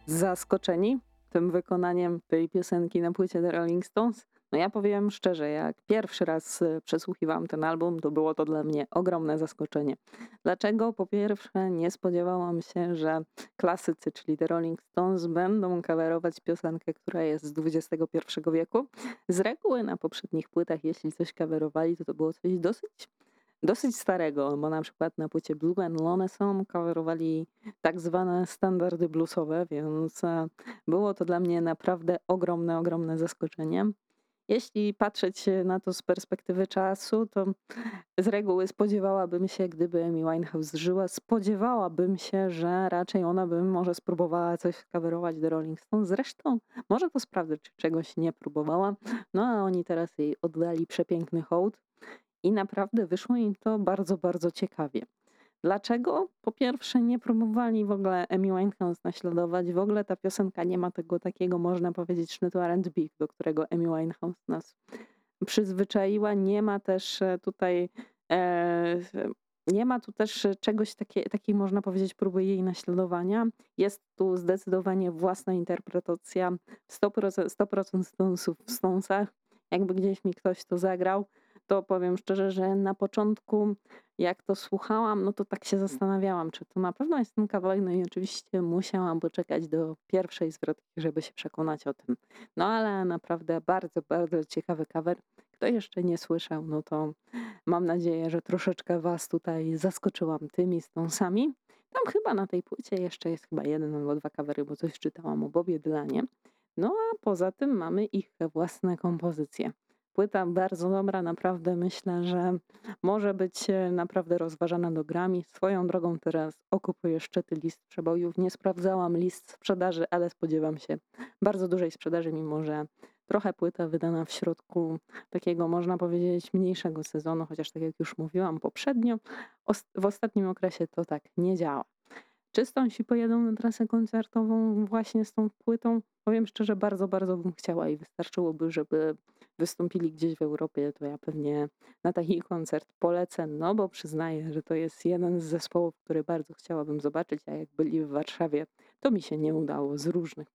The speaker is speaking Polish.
zaskoczeni tym wykonaniem tej piosenki na płycie The Rolling Stones? No ja powiem szczerze, jak pierwszy raz przesłuchiwałam ten album, to było to dla mnie ogromne zaskoczenie. Dlaczego? Po pierwsze, nie spodziewałam się, że klasycy, czyli The Rolling Stones, będą coverować piosenkę, która jest z XXI wieku. Z reguły na poprzednich płytach, jeśli coś coverowali, to było coś dosyć starego, bo na przykład na płycie Blue and Lonesome coverowali tak zwane standardy bluesowe, więc było to dla mnie naprawdę ogromne zaskoczenie. Jeśli patrzeć na to z perspektywy czasu, to z reguły spodziewałabym się, gdyby Amy Winehouse żyła, spodziewałabym się, że raczej ona by może spróbowała coś coverować The Rolling Stones. Zresztą może to sprawdzę, czy czegoś nie próbowała. No a oni teraz jej oddali przepiękny hołd i naprawdę wyszło im to bardzo ciekawie. Dlaczego? Po pierwsze, nie próbowali w ogóle Amy Winehouse naśladować. W ogóle ta piosenka nie ma tego takiego, można powiedzieć, sznytu R&B, do którego Amy Winehouse nas przyzwyczaiła. E, nie ma tu też czegoś takiej, można powiedzieć, próby jej naśladowania. Jest tu zdecydowanie własna interpretacja, 100% Stonesów w Stonesach. Jakby gdzieś mi ktoś to zagrał, to powiem szczerze, że na początku jak to słuchałam, no to tak się zastanawiałam, czy to na pewno jest ten kawałek, no i oczywiście musiałam poczekać do pierwszej zwrotki, żeby się przekonać o tym. No ale naprawdę bardzo ciekawy cover. Kto jeszcze nie słyszał, no to mam nadzieję, że troszeczkę was tutaj zaskoczyłam tymi Stonesami. Tam chyba na tej płycie jeszcze jest chyba jeden albo dwa covery, bo coś czytałam o Bobie Dylanie. No a poza tym mamy ich własne kompozycje. Płyta bardzo dobra, naprawdę myślę, że może być naprawdę rozważana do Grammy. Swoją drogą teraz okupuję szczyty list przebojów. Nie sprawdzałam list sprzedaży, ale spodziewam się bardzo dużej sprzedaży, mimo że trochę płyta wydana w środku takiego, można powiedzieć, mniejszego sezonu, chociaż tak jak już mówiłam poprzednio, w ostatnim okresie to tak nie działa. Czy Stonesi pojedą na trasę koncertową właśnie z tą płytą? Powiem szczerze, bardzo bym chciała i wystarczyłoby, żeby wystąpili gdzieś w Europie, to ja pewnie na taki koncert polecę, no bo przyznaję, że to jest jeden z zespołów, który bardzo chciałabym zobaczyć, a jak byli w Warszawie, to mi się nie udało z różnych